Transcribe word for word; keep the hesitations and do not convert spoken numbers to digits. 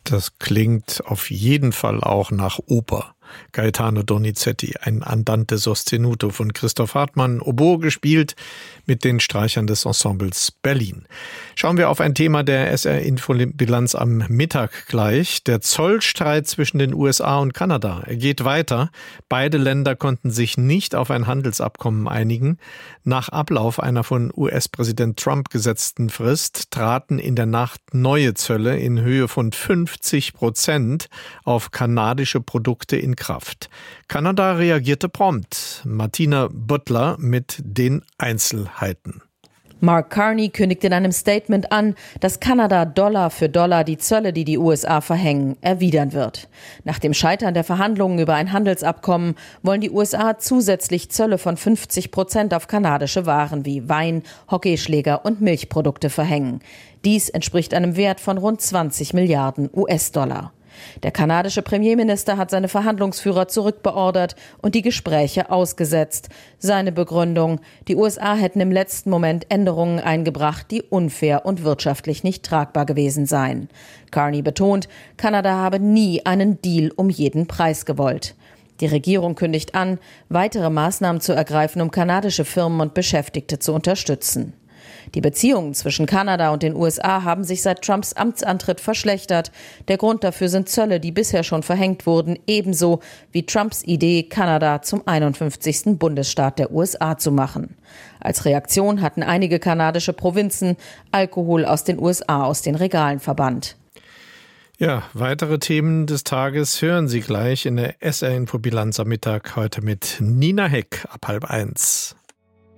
Das klingt auf jeden Fall auch nach Oper. Gaetano Donizetti, ein Andante sostenuto von Christoph Hartmann, Oboe gespielt mit den Streichern des Ensembles Berlin. Schauen wir auf ein Thema der S R-Infobilanz am Mittag gleich. Der Zollstreit zwischen den U S A und Kanada. Er geht weiter. Beide Länder konnten sich nicht auf ein Handelsabkommen einigen. Nach Ablauf einer von U S-Präsident Trump gesetzten Frist traten in der Nacht neue Zölle in Höhe von fünfzig Prozent auf kanadische Produkte in Kraft. Kanada reagierte prompt. Martina Butler mit den Einzelheiten. Mark Carney kündigt in einem Statement an, dass Kanada Dollar für Dollar die Zölle, die die U S A verhängen, erwidern wird. Nach dem Scheitern der Verhandlungen über ein Handelsabkommen wollen die U S A zusätzlich Zölle von fünfzig Prozent auf kanadische Waren wie Wein, Hockeyschläger und Milchprodukte verhängen. Dies entspricht einem Wert von rund zwanzig Milliarden U S-Dollar. Der kanadische Premierminister hat seine Verhandlungsführer zurückbeordert und die Gespräche ausgesetzt. Seine Begründung: Die U S A hätten im letzten Moment Änderungen eingebracht, die unfair und wirtschaftlich nicht tragbar gewesen seien. Carney betont, Kanada habe nie einen Deal um jeden Preis gewollt. Die Regierung kündigt an, weitere Maßnahmen zu ergreifen, um kanadische Firmen und Beschäftigte zu unterstützen. Die Beziehungen zwischen Kanada und den U S A haben sich seit Trumps Amtsantritt verschlechtert. Der Grund dafür sind Zölle, die bisher schon verhängt wurden, ebenso wie Trumps Idee, Kanada zum einundfünfzigsten Bundesstaat der U S A zu machen. Als Reaktion hatten einige kanadische Provinzen Alkohol aus den U S A aus den Regalen verbannt. Ja, weitere Themen des Tages hören Sie gleich in der S R-Infobilanz am Mittag heute mit Nina Heck ab halb eins.